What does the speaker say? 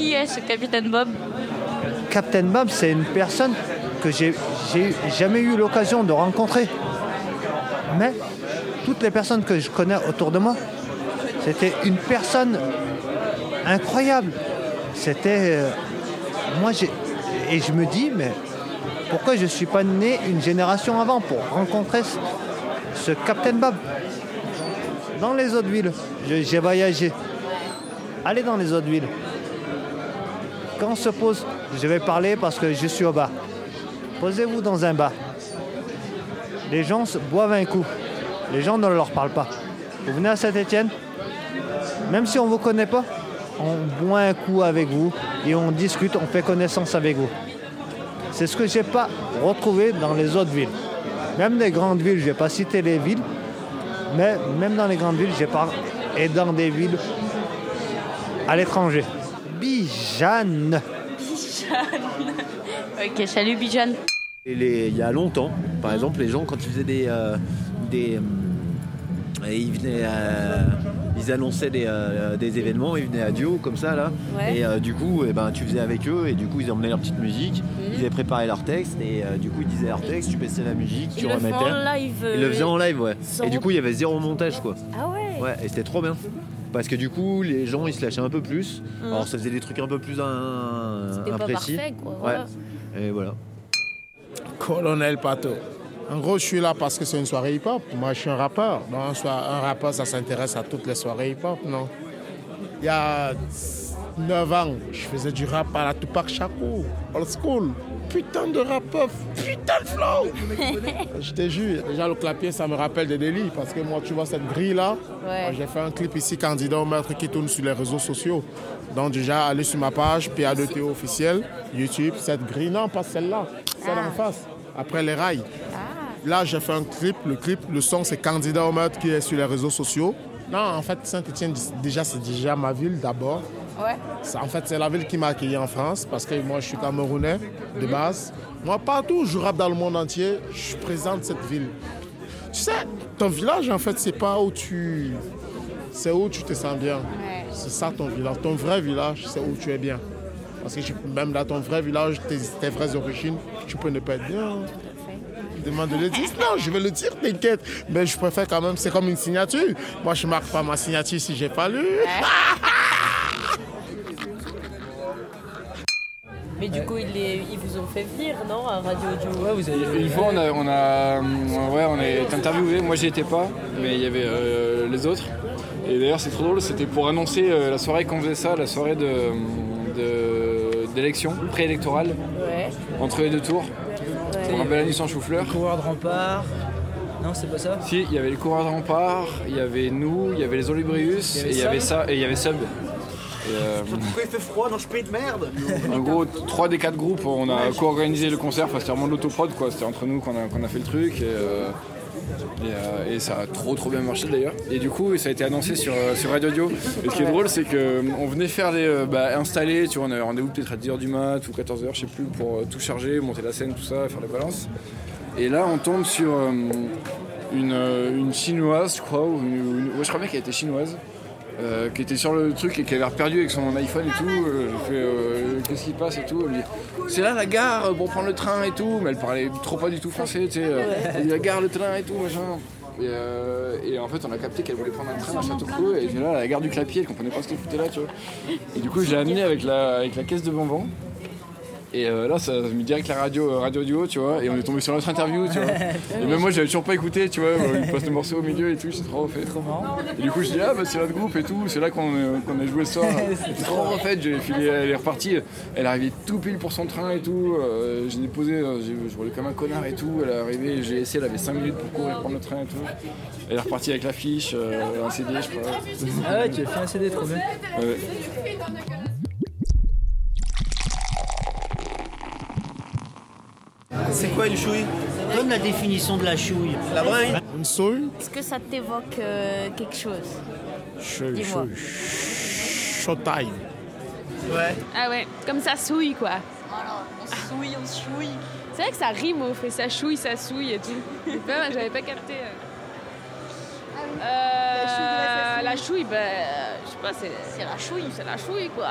qui est ce Capitaine Bob? Captain Bob, c'est une personne que j'ai jamais eu l'occasion de rencontrer. Mais toutes les personnes que je connais autour de moi, c'était une personne incroyable. C'était... Et je me dis, mais pourquoi je ne suis pas né une génération avant pour rencontrer ce Captain Bob? Dans les autres villes, j'ai voyagé. Allez dans les autres villes. Quand on se pose, je vais parler parce que je suis au bar. Posez-vous dans un bar. Les gens boivent un coup. Les gens ne leur parlent pas. Vous venez à Saint-Étienne, même si on ne vous connaît pas, on boit un coup avec vous et on discute, on fait connaissance avec vous. C'est ce que je n'ai pas retrouvé dans les autres villes. Même les grandes villes, je ne vais pas citer les villes, mais même dans les grandes villes, et dans des villes à l'étranger. Bijan. Ok, salut Bijan. Il y a longtemps, par exemple, les gens, quand ils faisaient ils annonçaient des événements, ils venaient à Duo comme ça là, Ouais. et du coup tu faisais avec eux, et du coup ils emmenaient leur petite musique, ils avaient préparé leur texte, et du coup ils disaient leur texte, tu baissais la musique, tu remettais. Ils le font en live. Ils le faisaient en live, ouais. Sans Et du coup il y avait zéro montage quoi. Ah ouais. Ouais, et c'était trop bien. Parce que du coup les gens ils se lâchaient un peu plus, alors ça faisait des trucs un peu plus C'était pas imprécis. parfait quoi. Ouais, Voilà. et voilà. Colonel Pato. En gros, je suis là parce que c'est une soirée hip-hop. Moi, je suis un rappeur. Donc, un rappeur, ça s'intéresse à toutes les soirées hip-hop, non? Il y a 9 ans, je faisais du rap à la Tupac Shakur, old school. Putain de rappeur, putain de flow. Je te jure, déjà le clapier, ça me rappelle des délits. Parce que moi, tu vois cette grille-là, Ouais. j'ai fait un clip ici, Candidat au meurtre, qui tourne sur les réseaux sociaux. Donc déjà, allez sur ma page, PA2TO officiel, YouTube, cette grille, non, pas celle-là, celle en face, après les rails. Là, j'ai fait un clip, le son, c'est Candidat au meurtre qui est sur les réseaux sociaux. Non, en fait, Saint-Étienne, déjà, c'est déjà ma ville d'abord. Ouais. En fait, c'est la ville qui m'a accueilli en France parce que moi, je suis camerounais de base. Moi, partout où je rappe dans le monde entier, je présente cette ville. Tu sais, ton village, en fait, c'est pas où c'est où tu te sens bien. Ouais. C'est ça ton village. Ton vrai village, c'est où tu es bien. Parce que même dans ton vrai village, tes vraies origines, tu peux ne pas être bien. Demande de le dire. Non, je vais le dire, t'inquiète. Mais je préfère quand même, c'est comme une signature. Moi, je marque pas ma signature si j'ai pas lu. Mais du coup, ils vous ont fait venir, non, à Radio Duo? Ouais, vous avez... Une fois, on a été interviewé. Moi, j'y étais pas, mais il y avait les autres. Et d'ailleurs, c'est trop drôle. C'était pour annoncer la soirée qu'on faisait ça, la soirée d'élection préélectorale Ouais. entre les deux tours. Pour un bel année sans chou-fleur. Coureur de rempart. Non, c'est pas ça. Si, il y avait les coureurs de rempart, il y avait nous, il y avait les Olibrius, et il y avait ça, et il y avait Sub. Pourquoi il fait froid dans ce pays de merde? En gros, 3 des 4 groupes, on a co-organisé le concert, enfin, c'était vraiment de l'autoprod, quoi. C'était entre nous qu'on a fait le truc. Et ça a trop bien marché d'ailleurs. Et du coup, ça a été annoncé sur Radio Dio. Et ce qui est drôle, c'est qu'on venait faire installer, tu vois, on avait rendez-vous peut-être à 10h du mat ou 14h, je sais plus, pour tout charger, monter la scène, tout ça, faire la balance. Et là, on tombe sur une chinoise, je crois, je crois bien qu'elle était chinoise. Qui était sur le truc et qui avait l'air perdu avec son iPhone et tout. J'ai fait qu'est-ce qui passe et tout. Elle me dit c'est là la gare pour prendre le train et tout. Mais elle parlait trop pas du tout français, tu sais. Elle dit la gare, le train et tout, machin. Et en fait, on a capté qu'elle voulait prendre un train à Châteaucreux. Et là, à la gare du Clapier, elle comprenait pas ce qu'elle foutait là, tu vois. Et du coup, je l'ai amenée avec la caisse de bonbons. Et là, ça me dit direct la radio Duo, tu vois, et on est tombé sur notre interview, tu vois. Et même moi, j'avais toujours pas écouté, tu vois, il passe le morceau au milieu et tout, c'est trop refait. Trop marrant. Et du coup, je dis, c'est notre groupe et tout, c'est là qu'on a joué ce soir. C'était trop refait, j'ai filé, elle est repartie, elle est arrivée tout pile pour son train et tout. Je l'ai posé, je roulais comme un connard et tout. Elle est arrivée, j'ai essayé, elle avait 5 minutes pour courir prendre le train et tout. Elle est repartie avec l'affiche, un CD, je crois. Ah ouais, tu as fait un CD, trop bien. Ouais. C'est quoi une chouille? Donne la définition de la chouille. La vraie? Une souille, Est-ce que ça t'évoque quelque chose? Dis-moi. showtime. Ouais. Ah ouais, comme ça souille quoi. On chouille. C'est vrai que ça rime, on fait ça chouille et tout. J'avais pas capté. La chouille, je sais pas, c'est la chouille quoi.